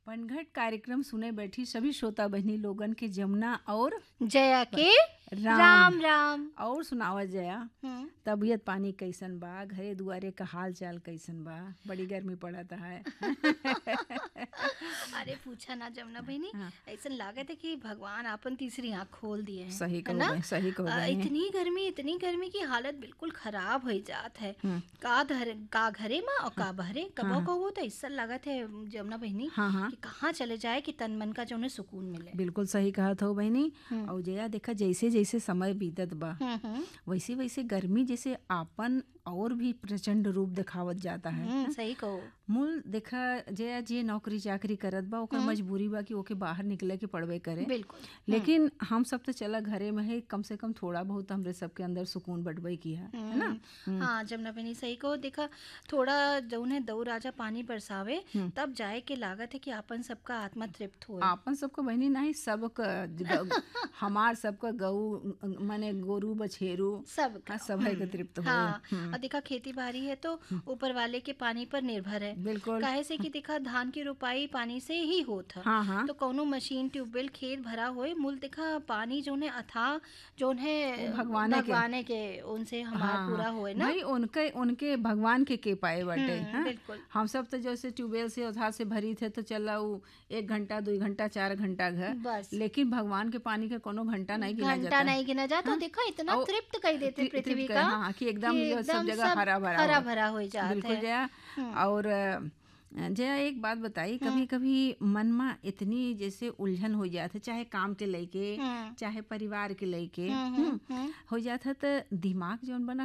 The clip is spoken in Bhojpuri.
पनघट कार्यक्रम सुने बैठी सभी श्रोता बहनी लोगन के जमुना और जया के राम राम राम। और सुनावा जया। तबीयत पानी कैसन बा, घरे दुआरे का हाल चाल कैसन बा? बड़ी गर्मी पड़ता है। अरे पूछा ना जमुना बहनी, हाँ। ऐसा लागत है कि भगवान अपन तीसरी आँख खोल दिए हैं। सही है कहो ना? बहन, सही कहो बहन। इतनी गर्मी की हालत बिल्कुल खराब हो जात है। हम्म। का घरे में और का बहरे कबो हाँ। कबो तो ऐसा लागत है जमुना बहनी हाँ हाँ कि कहाँ चले जाए कि तन मन का जो है सुकून मिले। बिल्कुल सही कहा था बहनी। हम्म। और जया देखा जैसे जैसे समय बीतत बा वैसे वैसे गर्मी जैसे आपन और भी प्रचंड रूप दिखावत जाता है। सही कहो। मूल देखा जया जे नौकरी चाकरी करत बा ओकर मजबूरी बा कि ओके बाहर निकले के पड़बे करे। बिल्कुल। लेकिन हम सब तो चला घरे में है, कम से कम थोड़ा बहुत हमरे सबके अंदर सुकून बटबे की है ना? हाँ जमुना बहनी सही कहो। देखा थोड़ा जौन है दऊ राजा पानी बरसावे तब जाए के लागत है कि अपन सबका आत्मा तृप्त हो। आपन सबको बहनी नहीं सबका हमार सबका गऊ माने गोरू बछेरू सब सब है के तृप्त हो। हाँ। और देखा खेती बाड़ी है तो ऊपर वाले के पानी पर निर्भर है। बिल्कुल। काहे से कि देखा धान की रुपाई पानी से ही होत है। हाँ हाँ तो कौनो मशीन ट्यूबवेल खेत भरा होए मूल देखा पानी जोन है अथाह जोन है भगवाने के उनसे हमारा हाँ, पूरा होए ना भाई उनके भगवान के पाए बाटे। हाँ? बिल्कुल। हम सब तो जैसे ट्यूबवेल से उधार से भरी थे तो चला 1 घंटा 2 घंटा 4 घंटा घर बस। लेकिन भगवान के पानी के कोनो घंटा नहीं गिना जाता। घंटा नहीं गिना जाता। हाँ? देखा इतना और तृप्त कर देते पृथ्वी का। हाँ कि एकदम सब जगह हरा भरा हो जाता है। बिल्कुल जया। और जया एक बात बताई, कभी कभी मन में इतनी जैसे उलझन हो जाते चाहे काम के लेके चाहे परिवार के लेके हो जाता तो दिमाग जौन बना